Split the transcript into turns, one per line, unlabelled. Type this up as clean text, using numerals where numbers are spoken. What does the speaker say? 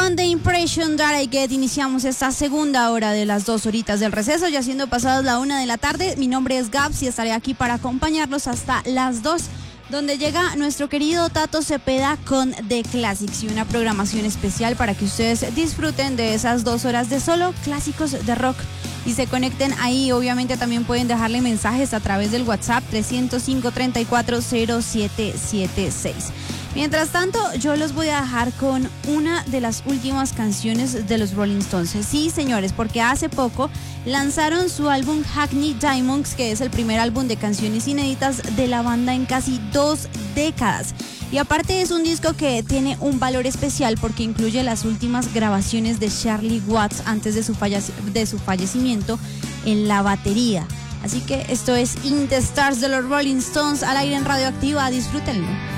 con The Impression That I Get iniciamos esta segunda hora de las 2 horitas del receso, ya siendo pasadas la 1 de la tarde. Mi nombre es Gabs y estaré aquí para acompañarlos hasta las 2, donde llega nuestro querido Tato Cepeda con The Classics y una programación especial para que ustedes disfruten de esas 2 horas de solo clásicos de rock y se conecten ahí. Obviamente también pueden dejarle mensajes a través del WhatsApp 305-340776. Mientras tanto, yo los voy a dejar con una de las últimas canciones de los Rolling Stones. Sí, señores, porque hace poco lanzaron su álbum Hackney Diamonds, que es el primer álbum de canciones inéditas de la banda en casi 2 décadas. Y aparte es un disco que tiene un valor especial porque incluye las últimas grabaciones de Charlie Watts antes de su fallecimiento en la batería. Así que esto es In the Stars de los Rolling Stones al aire en Radioactiva. Disfrútenlo.